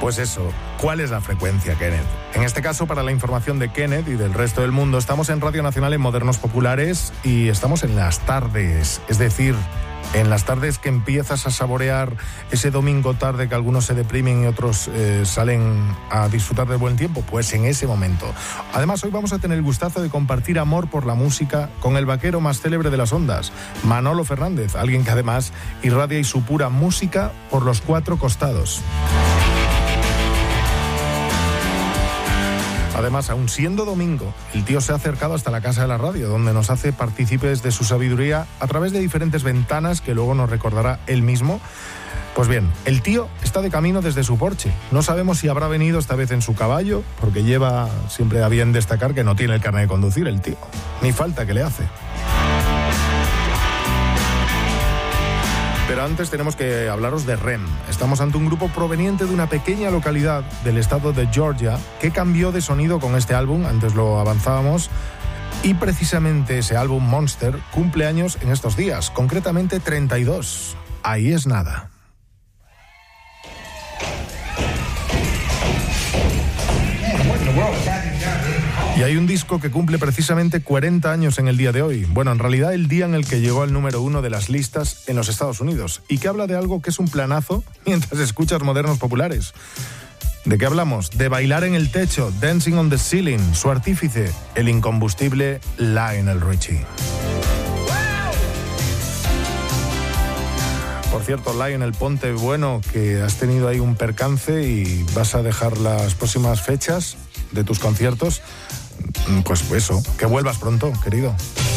Pues eso, ¿cuál es la frecuencia, Kenneth? En este caso, para la información de Kenneth y del resto del mundo, estamos en Radio Nacional en Modernos Populares y estamos en las tardes, es decir, en las tardes que empiezas a saborear ese domingo tarde que algunos se deprimen y otros salen a disfrutar del buen tiempo, pues en ese momento. Además, hoy vamos a tener el gustazo de compartir amor por la música con el vaquero más célebre de las ondas, Manolo Fernández, alguien que además irradia y su pura música por los cuatro costados. Además, aun siendo domingo, el tío se ha acercado hasta la casa de la radio, donde nos hace partícipes de su sabiduría a través de diferentes ventanas que luego nos recordará él mismo. Pues bien, el tío está de camino desde su porche. No sabemos si habrá venido esta vez en su caballo, porque lleva siempre a bien destacar que no tiene el carnet de conducir el tío. Ni falta que le hace. Pero antes tenemos que hablaros de REM. Estamos ante un grupo proveniente de una pequeña localidad del estado de Georgia que cambió de sonido con este álbum, antes lo avanzábamos, y precisamente ese álbum Monster cumple años en estos días, concretamente 32. Ahí es nada. Y hay un disco que cumple precisamente 40 años en el día de hoy. Bueno, en realidad el día en el que llegó al número 1 de las listas en los Estados Unidos. Y que habla de algo que es un planazo mientras escuchas Modernos Populares. ¿De qué hablamos? De bailar en el techo, Dancing on the Ceiling. Su artífice, el incombustible Lionel Richie. Por cierto, Lionel, ponte bueno, que has tenido ahí un percance y vas a dejar las próximas fechas de tus conciertos. Pues eso, que vuelvas pronto, querido.